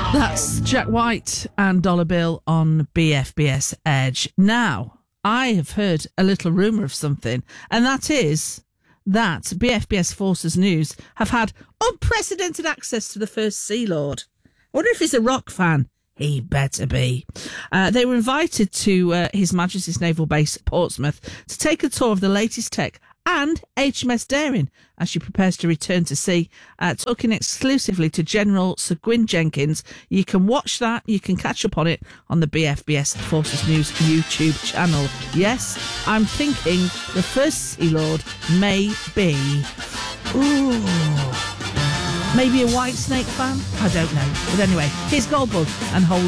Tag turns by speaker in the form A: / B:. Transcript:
A: That's Jack White and Dollar Bill on BFBS Edge. Now, I have heard a little rumour of something, and that is that BFBS Forces News have had unprecedented access to the First Sea Lord. I wonder if he's a rock fan. He better be. They were invited to His Majesty's Naval Base at Portsmouth to take a tour of the latest tech and HMS Daring as she prepares to return to sea, talking exclusively to General Sir Gwyn Jenkins. You can watch that, you can catch up on it on the BFBS Forces News YouTube channel. Yes, I'm thinking the First Sea Lord may be... maybe a White Snake fan? I don't know. But anyway, here's Goldbug and Whole